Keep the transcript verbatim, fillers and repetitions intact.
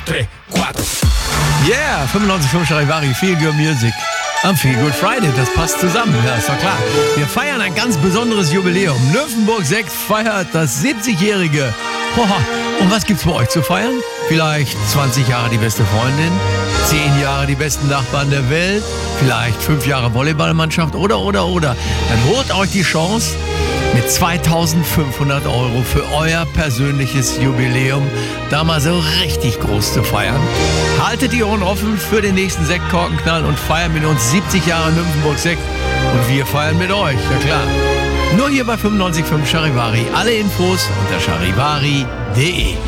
tres, cuatro. Yeah, fünfundneunzig Komma fünf Charivari, Feel Good Music. Am Feel Good Friday, das passt zusammen, ja, ist doch klar. Wir feiern ein ganz besonderes Jubiläum. Nymphenburg Sekt feiert das siebzigjährige. Hoha. Und was gibt's bei euch zu feiern? Vielleicht zwanzig Jahre die beste Freundin, zehn Jahre die besten Nachbarn der Welt, vielleicht fünf Jahre Volleyballmannschaft oder, oder, oder. Dann holt euch die Chance, mit zweitausendfünfhundert Euro für euer persönliches Jubiläum da mal so richtig groß zu feiern. Haltet die Ohren offen für den nächsten Sektkorkenknall und feiern mit uns siebzig Jahre Nymphenburg Sekt. Und wir feiern mit euch, ja klar. Nur hier bei fünfundneunzig Komma fünf Charivari. Alle Infos unter charivari punkt de.